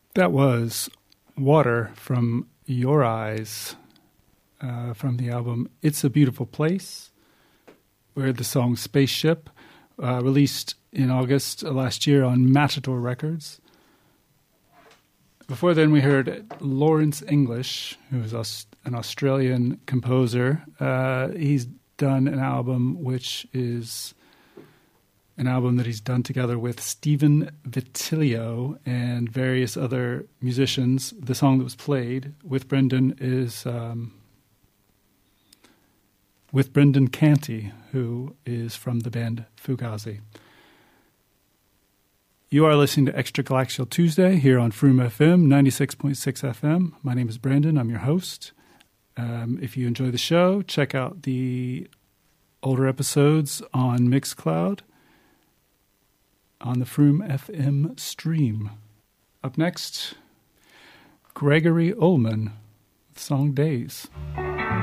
That was Water from Your Eyes from the album It's a Beautiful Place. We heard the song Spaceship, released in August last year on Matador Records. Before then, we heard Lawrence English, who is an Australian composer. He's done an album which is an album that he's done together with Stephen Vitilio and various other musicians. The song that was played with Brendan is with Brendan Canty, who is from the band Fugazi. You are listening to Extragalactical Tuesday here on Froome FM, 96.6 FM. My name is Brandon. I'm your host. If you enjoy the show, check out the older episodes on Mixcloud on the Froome FM stream. Up next, Gregory Ullman with song Days.